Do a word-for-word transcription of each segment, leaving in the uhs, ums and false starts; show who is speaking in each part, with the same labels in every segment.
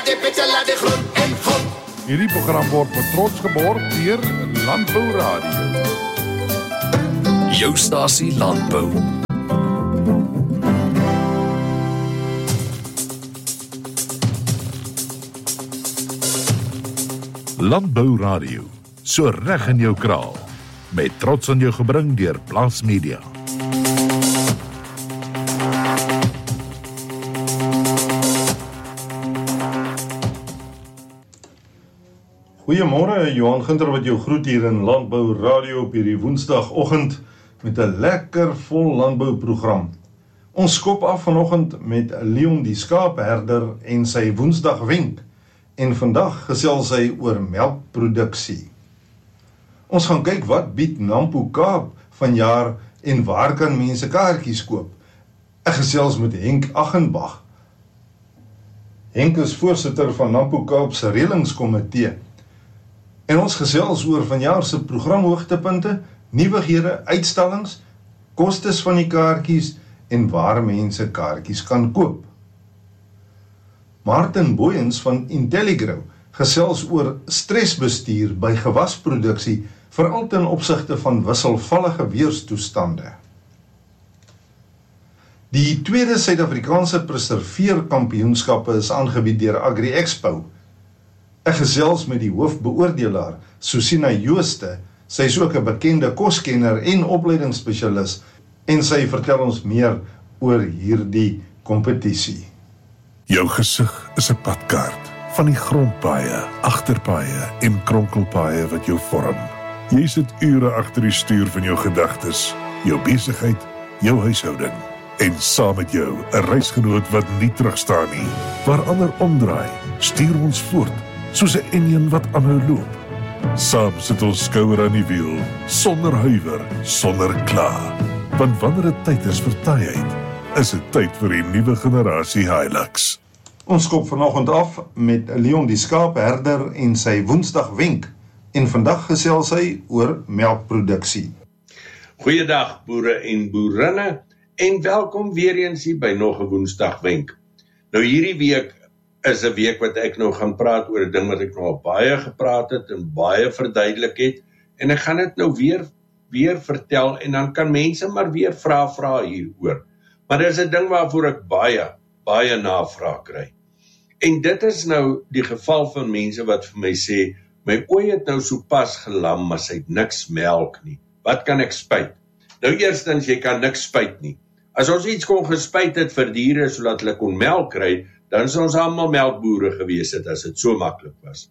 Speaker 1: Hierdie program word met trots geborg deur Landbou Radio.
Speaker 2: Jou stasie Landbou. Landbou Radio, so reg in jou kraal. Met trots aan jou gebring deur Plaas Media.
Speaker 3: Goeiemôre, Johan Ginter wat jou groet hier in Landbou Radio op hierdie woensdagoggend met 'n lekker vol landbouprogram. Ons skop af vanoggend met Leon die skaapherder en sy woensdagwenk en vandag gesels hy oor melkproduksie. Ons gaan kyk wat bied Nampo Kaap vanjaar en waar kan mense kaartjies koop. Ek gesels met Henk Aghenbach. Henk is voorsitter van Nampo Kaap se reëlingskomitee. En ons gesels oor vanjaar se programhoogtepunte, nuwighede, uitstallings, kostes van die kaartjies en waar mense kaartjies kan koop. Martin Booyens van Intelligrow gesels oor stresbestuur by gewasproduksie, veral ten opsigte van wisselvallige weerstoestande. Die tweede Suid-Afrikaanse preserveerkampioenskappe is aangebied deur Agri Expo. Ek gesels met die hoofbeoordelaar, Susina Jooste. Sy is ook 'n bekende koskenner en opleidingsspesialis en sy vertel ons meer oor hierdie kompetisie.
Speaker 4: Jou gesig is 'n padkaart van die grondpaaie, agterpaaie en kronkelpaaie wat jou vorm. Jy sit ure agter die stuur van jou gedagtes, jou besigheid, jou huishouding en saam met jou 'n reisgenoot wat nie terugstaan nie. Waar ander omdraai, stuur ons voort soos 'n enjin wat aanhou loop. Saam sit ons skouer aan die wiel, sonder huiwer, sonder kla. Want wanneer dit tyd is vir taaiheid, is dit tyd vir die nuwe generasie Hilux.
Speaker 3: Ons skop vanoggend af met Leon die skaapherder en sy woensdagwenk. En vandag gesels hy oor melkproduksie.
Speaker 5: Goeiedag boere en boerinne en welkom weer eens hier by nog 'n woensdagwenk. Nou hierdie week is 'n week wat ek nou gaan praat oor 'n ding wat ek nou al baie gepraat het en baie verduidelik het en ek gaan dit nou weer weer vertel en dan kan mense maar weer vra vra hieroor. Maar dit is 'n ding waarvoor ek baie baie navraag kry. En dit is nou die geval van mense wat vir my sê, my ooi het nou so pas gelam, maar sy het niks melk nie. Wat kan ek spuit? Nou eerstens, jy kan niks spuit nie. As ons iets kon gespuit het vir diere sodat hulle kon melk kry, dan is ons almal melkboere gewees het as dit so maklik was.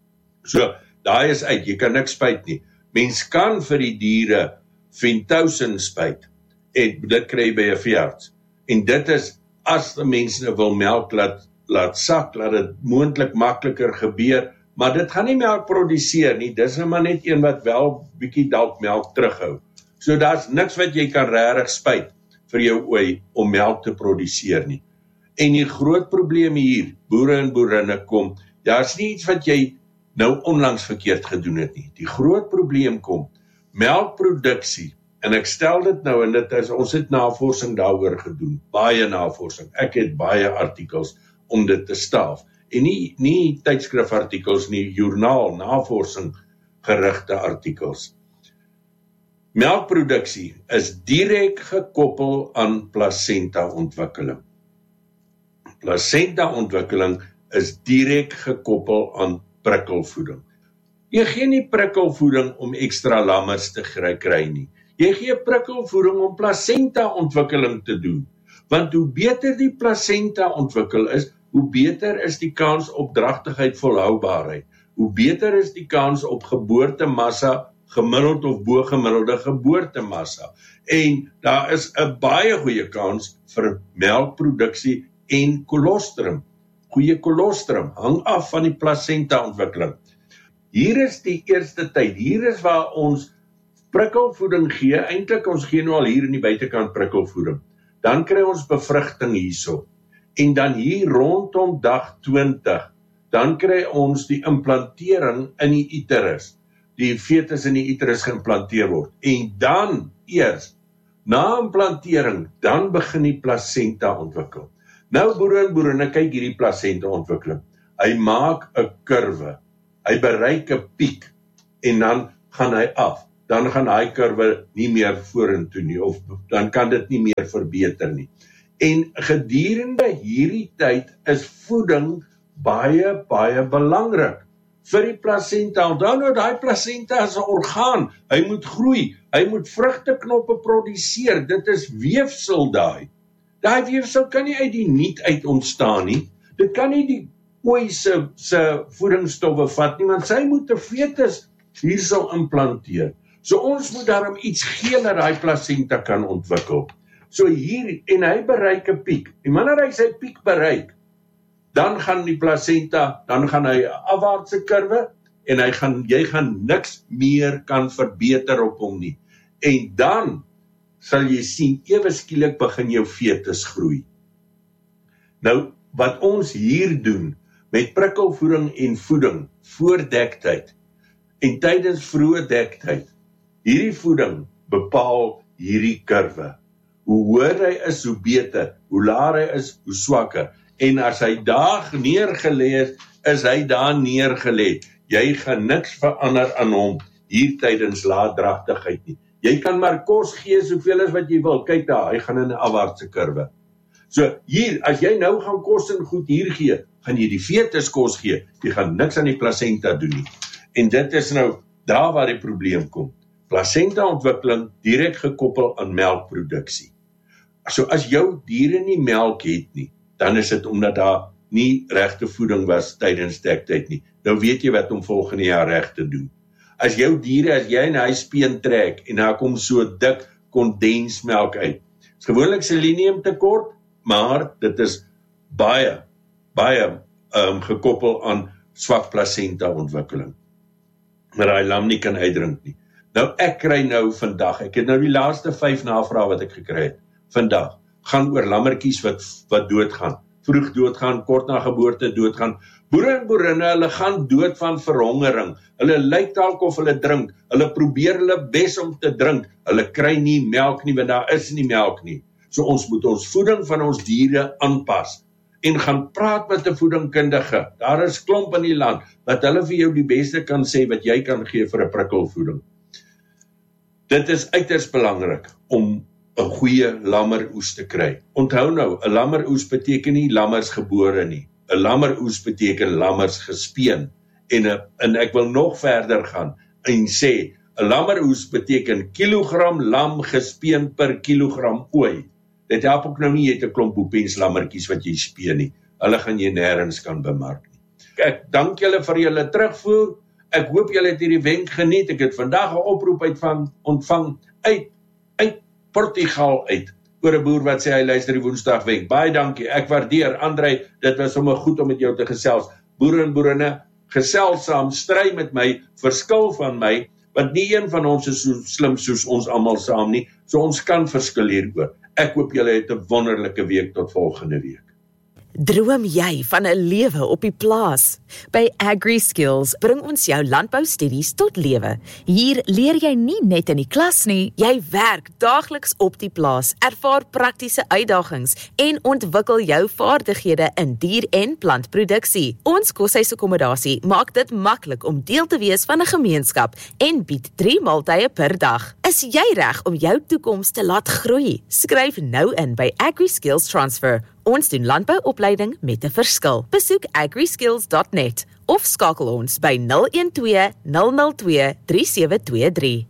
Speaker 5: So, daai is uit, jy kan niks spuit nie. Mens kan vir die diere Ventousen spuit, en dit kry by 'n veearts. En dit is, as die mense nou wil melk laat, laat sak, laat dit moontlik makliker gebeur, maar dit gaan nie melk produseer nie, dis nou maar net een wat wel bietjie dalk melk terughou. So daar's niks wat jy kan regtig spuit vir jou ooi om melk te produseer nie. En die groot probleem hier, boere en boerinne kom, daar's nie iets wat jy nou onlangs verkeerd gedoen het nie. Die groot probleem kom, melkproduksie, en ek stel dit nou, en dit is, ons het navorsing daaroor gedoen, baie navorsing, ek het baie artikels om dit te staaf, en nie, nie tydskrifartikels nie, joernaal, navorsing, gerigte artikels. Melkproduksie is direk gekoppel aan placenta-ontwikkeling. Placenta-ontwikkeling is direk gekoppel aan prikkelvoeding. Jy gee nie prikkelvoeding om ekstra lammers te kry nie. Jy gee prikkelvoeding om placenta-ontwikkeling te doen. Want hoe beter die placenta ontwikkel is, hoe beter is die kans op dragtigheid, volhoubaarheid. Hoe beter is die kans op geboortemassa, gemiddeld of bo-gemiddelde geboortemassa. En daar is 'n baie goeie kans vir melkproduksie en kolostrum. Goeie kolostrum hang af van die placenta-ontwikkeling. Hier is die eerste tyd, hier is waar ons prikkelvoeding gee, eintlik ons gee nou al hier in die buitekant prikkelvoeding. Dan kry ons bevrugting hierso. En dan hier rondom dag twintig, dan kry ons die implantering in die uterus. Die fetus in die uterus geïmplanteer word. En dan eers, na implantering, dan begin die placenta ontwikkel. Nou boere en boerinne, kyk hierdie placenta ontwikkeling. hy maak 'n kurwe, hy bereik 'n piek, en dan gaan hy af, dan gaan hy kurwe nie meer vorentoe nie, of dan kan dit nie meer verbeter nie. En gedurende hierdie tyd is voeding baie, baie belangrik vir die placenta. Onthou nou, daai placenta is 'n orgaan, hy moet groei, hy moet vrugteknoppe produseer, dit is weefsel daai. Daai weefsel kan nie uit die niet uit ontstaan nie, dit kan nie die ooi se, se voedingsstowwe vat nie, want sy moet 'n fetus hier sal implanteer. So ons moet daarom iets gee dat daai placenta kan ontwikkel. So hier, en hy bereik 'n piek, en wanneer hy sy piek bereik, dan gaan die placenta, dan gaan hy 'n afwaartse kurwe, en hy gaan, jy gaan niks meer kan verbeter op hom nie. En dan sal jy sien, ewe skielik begin jou fetus groei. Nou, wat ons hier doen, met prikkelvoeding en voeding, voor dektyd, en tydens vroeë dektyd, hierdie voeding bepaal hierdie kurwe. Hoe hoër hy is, hoe beter, hoe laer hy is, hoe swakker, en as hy daar neergelê is, is hy daar neergelê. Jy gaan niks verander aan hom, hier tydens laatdragtigheid nie. Jy kan maar kos gee soveel as wat jy wil, kyk daar, hy gaan in 'n afwaartse kurwe. So hier, as jy nou gaan kos en goed hier gee, gaan jy die fetus kos gee, jy gaan niks aan die placenta doen nie. En dit is nou daar waar die probleem kom. Placenta ontwikkeling direk gekoppel aan melkproduksie. So as jou diere nie melk het nie, dan is dit omdat daar nie regte voeding was tydens dektyd nie. Nou weet jy wat om volgende jaar reg te doen. As jou diere, as jy in hy speen trek, en daar kom so dik kondensmelk uit, is gewoonlik selenium tekort, maar dit is baie, baie um, gekoppel aan swak placenta ontwikkeling. Maar hy lam nie kan uitdrink nie. Nou ek kry nou vandag, ek het nou die laaste vyf navrae wat ek gekry het, vandag, gaan oor lammertjies wat, wat doodgaan, vroeg doodgaan, kort na geboorte doodgaan, boere en boerinne, hulle gaan dood van verhongering, hulle lyk dalk of hulle drink, hulle probeer hulle bes om te drink, hulle kry nie melk nie, want daar is nie melk nie. So ons moet ons voeding van ons diere aanpas, en gaan praat met 'n voedingkundige, daar is klomp in die land, wat hulle vir jou die beste kan sê, wat jy kan gee vir 'n prikkelvoeding. Dit is uiters belangrik, om 'n goeie lammeroes te kry. Onthou nou, 'n lammeroes beteken nie lammers gebore nie, 'n lammeroes beteken lammers gespeen, en, en ek wil nog verder gaan, en sê, 'n lammeroes beteken kilogram lam gespeen per kilogram ooi. Dit help ook nou nie, jy het 'n klomp boepens lammertjies wat jy speen nie, hulle gaan jy nêrens kan bemark nie. Ek dank julle vir julle terugvoer, ek hoop julle het hierdie wenk geniet, ek het vandag 'n oproep uitvang, ontvang uit, uit Portugal uit, oor 'n boer wat sê hy luister die Woensdag wenk. Baie dankie, ek waardeer, Andrei, dit was sommer goed om met jou te gesels. Boere en boerinne, gesels saam, stry met my, verskil van my, want nie een van ons is so slim soos ons almal saam nie, so ons kan verskil hieroor. Ek hoop julle het 'n wonderlike week tot volgende week.
Speaker 6: Droom jy van 'n lewe op die plaas? By AgriSkills bring ons jou landboustudies tot lewe. Hier leer jy nie net in die klas nie, jy werk daagliks op die plaas, ervaar praktiese uitdagings en ontwikkel jou vaardighede in dier- en plantproduksie. Ons koshuisakkommodasie maak dit maklik om deel te wees van 'n gemeenskap en bied drie maaltye per dag. Is jy reg om jou toekoms te laat groei? Skryf nou in by AgriSkills Transfer. Ons doen landbouopleiding met 'n verskil. Besoek agriskills dot net of skakel ons by nul een twee nul nul twee drie sewe twee drie.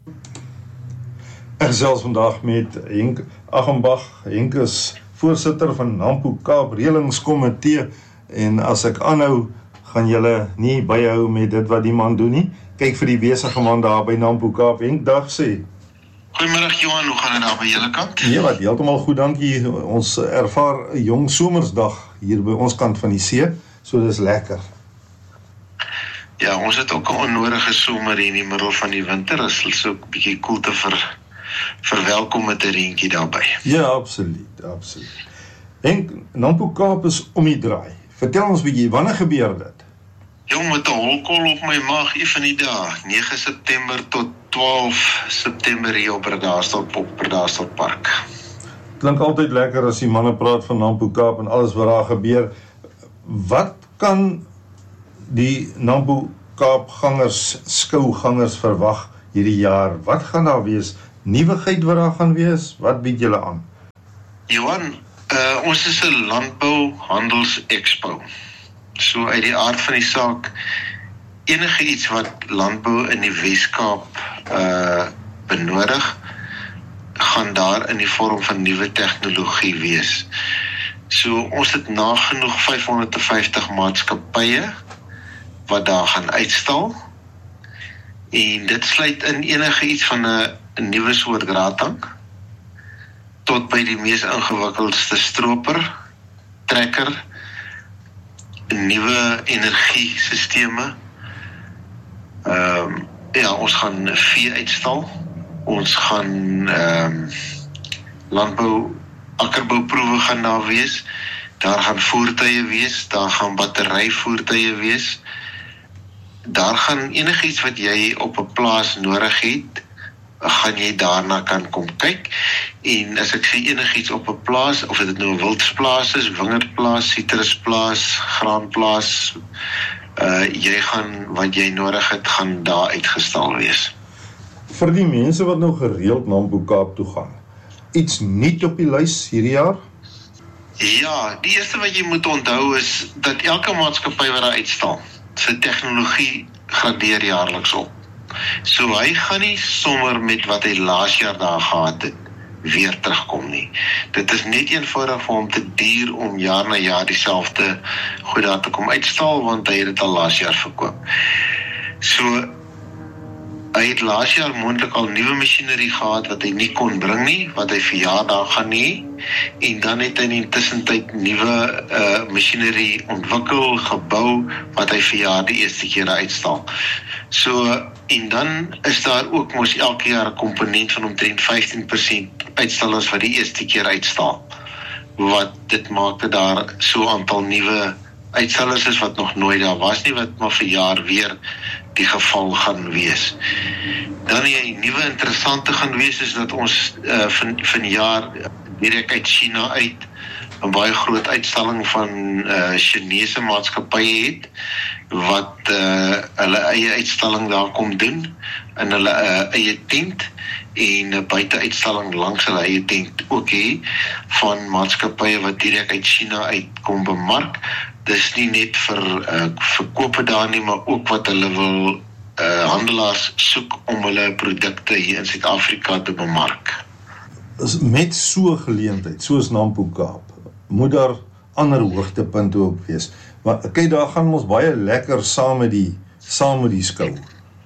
Speaker 3: Ek gesels vandag met Henk Aghenbach. Henk is voorsitter van Nampo Kaap Reëlingskomitee, en as ek aanhou, gaan julle nie byhou met dit wat die man doen nie. Kyk vir die besige man daar by Nampo Kaap. Henk, dag sê.
Speaker 7: Goeiemiddag Johan, hoe gaan dit daar by julle kant?
Speaker 3: Ja, wat heeltemal goed, dankie. Ons ervaar 'n jong somersdag hier by ons kant van die see, so dis lekker.
Speaker 7: Ja, ons het ook 'n onnodige somer hier in die middel van die winter, as ons so 'n bietjie koelte ver, verwelkom met 'n reentjie daarby.
Speaker 3: Ja, absoluut, absoluut. Henk, Nampo Kaap is om die draai. Vertel ons bietjie, wanneer gebeur dit?
Speaker 7: Jong, met 'n holkol op my maag, een van die dae, nege September tot twaalf September hier op Bredasdorp, op Bredasdorp Park.
Speaker 3: Klink altyd lekker as die manne praat van Nampo Kaap en alles wat daar gebeur. Wat kan die Nampo Kaapgangers, skougangers verwag hierdie jaar? Wat gaan daar wees? Nuwigheid wat daar gaan wees? Wat bied julle aan?
Speaker 7: Johan, uh, ons is 'n landbou handels expo. So uit die aard van die saak, enige iets wat landbou in die Weskaap uh, benodig, gaan daar in die vorm van nuwe tegnologie wees. So ons het nagenoeg vyfhonderdvyftig maatskappye wat daar gaan uitstal, en dit sluit in enige iets van 'n nuwe soort graatank, tot by die mees ingewikkeldste stroper, trekker, nuwe energiesisteme. Ehm um, ja, ons gaan vee uitstal. Ons gaan ehm um, landbou, akkerbouproewe gaan daar wees. Daar gaan voertuie wees, daar gaan batteryvoertuie wees. Daar gaan enigiets wat jy op 'n plaas nodig het, gaan jy daarna kan kom kyk. En as ek sê enigiets op 'n plaas, of dit nou 'n wildsplaas is, wingerdplaas, citrusplaas, graanplaas, uh, jy gaan, wat jy nodig het, gaan daar uitgestal wees.
Speaker 3: Vir die mense wat nou gereeld Nampo Kaap toe gaan, iets nuut op die lys hierdie jaar?
Speaker 7: Ja, die eerste wat jy moet onthou is, dat elke maatskappy wat daar uitstal, sy tegnologie gradeer jaarliks op. So hy gaan nie sommer met wat hy laas jaar daar gehad het, weer terugkom nie. Dit is net eenvoudig vir hom te duur om jaar na jaar dieselfde goed daar te kom uitstal, want hy het dit al laas jaar verkoop. So, hy het laas jaar moontlik al nuwe masjinerie gehad wat hy nie kon bring nie, wat hy vir jaar daar gaan nie, en dan het hy in die tussentyd nuwe uh, masjinerie ontwikkel, gebou, wat hy vir jaar die eerste keer uitstal. So, en dan is daar ook mos elke jaar 'n komponent van omtrent vyftien persent uitstallers wat die eerste keer uitstal, wat dit maak dat daar so 'n aantal nuwe uitstallers is wat nog nooit daar was nie, wat maar vir jaar weer die geval gaan wees. Dan die nuwe interessante gaan wees is dat ons uh, van, van jaar direk uit China uit 'n baie groot uitstalling van uh, Chinese maatskappye het, wat uh, hulle eie uitstalling daar kom doen, in hulle uh, eie tent, en 'n uh, buiteuitstalling langs hulle eie tent ook hê, van maatskappye wat direk uit China uit kom bemark. Dis nie net vir uh, verkope daar nie, maar ook wat hulle wil uh, handelaars soek om hulle produkte hier in Suid-Afrika te bemark.
Speaker 3: Met so 'n geleentheid, soos Nampo Kaap, moet daar ander hoogtepunte op wees. Maar kyk, daar gaan ons baie lekker saam met die saam met die skou.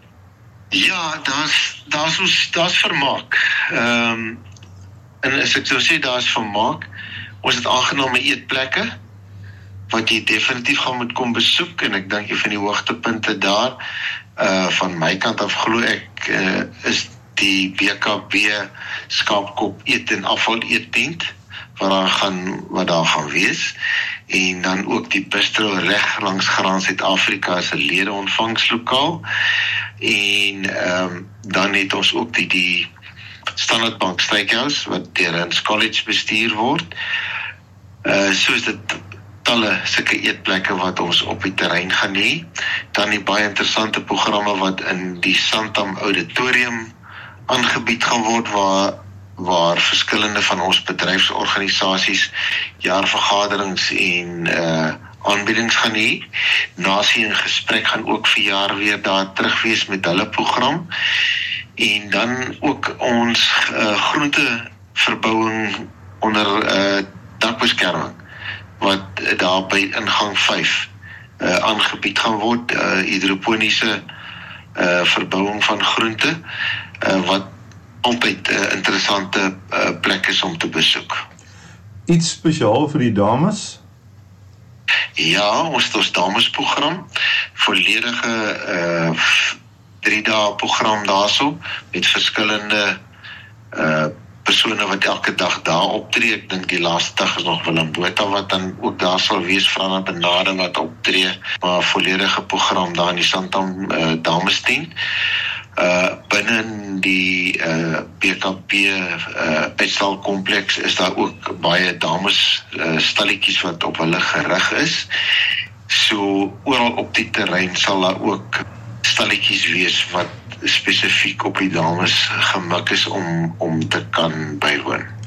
Speaker 7: Ja, daar's daar's ons daar's vermaak. Ehm um, en as ek sou sê daar's vermaak, ons het aangename eetplekke wat jy definitief gaan moet kom besoek, en ek dink een van die hoogtepunte daar uh, van my kant af glo ek uh, is die B K B skaapkop eet en afval eettent wat daar gaan wat daar gaan wees, en dan ook die bistro reg langs Graan Suid-Afrika as 'n lede ontvangslokaal, en um, dan het ons ook die die Standard Bank Steakhouse wat deur 'n college bestuur word. Uh, soos dit talle sulke eetplekke wat ons op die terrein gaan hê. Dan die baie interessante programme wat in die Santam Auditorium aangebied gaan word, waar waar verskillende van ons bedryfsorganisasies jaarvergaderings en uh, aanbiedings gaan hê. Nasie in gesprek gaan ook vir jaar weer daar terug wees met hulle program. En dan ook ons uh, groenteverbouing onder uh, dakbeskerming, wat uh, daar by ingang vyf uh, aangebied gaan word, uh, hidroponiese uh, verbouing van groente, uh, wat altyd 'n uh, interessante uh, plek is om te besoek.
Speaker 3: Iets spesiaal vir die dames?
Speaker 7: Ja, ons het ons damesprogram, volledige uh, drie dae program daarso, met verskillende uh, persone wat elke dag daar optree. Ek dink die laaste dag is nog Willem Botha wat dan ook daar sal wees, Frana Benade wat optree, maar volledige program daar in die Santam uh, damestent. Uh, binne die uh, B K P uh, uitstalkompleks is daar ook baie dames uh, stalletjies wat op hulle gerig is. So oral op die terrein sal daar ook stalletjies wees wat spesifiek op die dames gemik is om, om te kan bywoon.